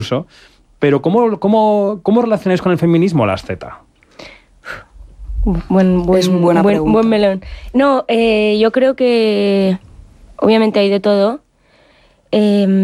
Pero ¿cómo relacionáis con el feminismo las Z? Es buena pregunta. Buen melón. No, yo creo que obviamente hay de todo.